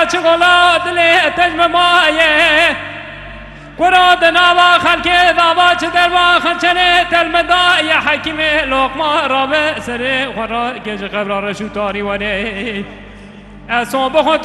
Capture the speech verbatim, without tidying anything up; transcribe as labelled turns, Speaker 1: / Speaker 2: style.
Speaker 1: چه غلا دل تجم مایه قراد نوا خلق دعوا چه دروا خلچنه تلمدا یا حکیم لقما را به سر خورا گج قبر رشو تاری ونه اسون بخون